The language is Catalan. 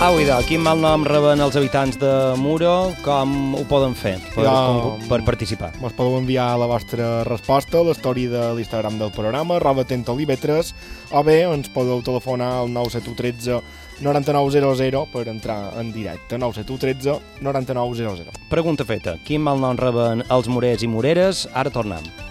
Au, idò, quin mal nom reben els habitants de Muro? Com ho poden fer per participar? Us podeu enviar la vostra resposta a l'story de l'Instagram del programa, @tentolive3, o bé ens podeu telefonar al 97113 9900 per entrar en directe. 97113 9900. Pregunta feta. Quin mal nom reben els morers i moreres? Ara tornem.